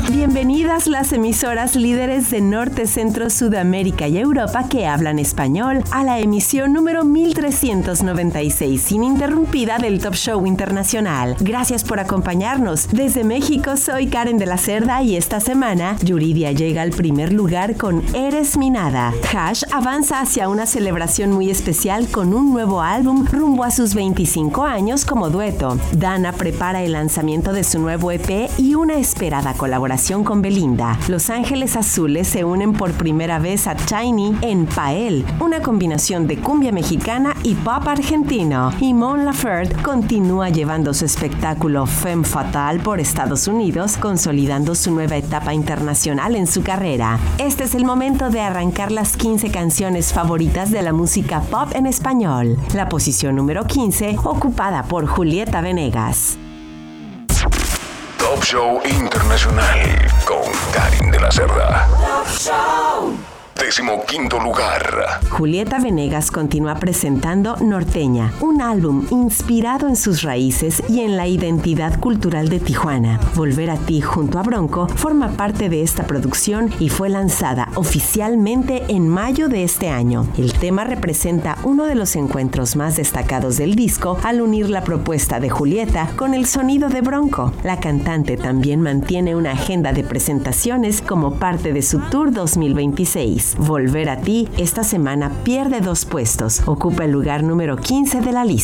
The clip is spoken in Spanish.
Bienvenidas las emisoras líderes de Norte, Centro, Sudamérica y Europa que hablan español a la emisión número 1396 ininterrumpida del Top Show Internacional. Gracias por acompañarnos. Desde México soy Karen de la Cerda y esta semana Yuridia llega al primer lugar con Eres mi nada. Hash avanza hacia una celebración muy especial con un nuevo álbum rumbo a sus 25 años como dueto. Dana prepara el lanzamiento de su nuevo EP y una esperada colaboración con Belinda. Los Ángeles Azules se unen por primera vez a Tiny en Pael, una combinación de cumbia mexicana y pop argentino. Y Mon Laferte continúa llevando su espectáculo Femme Fatale por Estados Unidos, consolidando su nueva etapa internacional en su carrera. Este es el momento de arrancar las 15 canciones favoritas de la música pop en español. La posición número 15, ocupada por Julieta Venegas. Top Show Internacional con Karen de la Cerda. Top Show. 15º lugar. Julieta Venegas continúa presentando Norteña, un álbum inspirado en sus raíces y en la identidad cultural de Tijuana. Volver a ti junto a Bronco forma parte de esta producción y fue lanzada oficialmente en mayo de este año. El tema representa uno de los encuentros más destacados del disco al unir la propuesta de Julieta con el sonido de Bronco. La cantante también mantiene una agenda de presentaciones como parte de su Tour 2026. Volver a ti esta semana pierde 2 puestos. Ocupa el lugar número 15 de la lista.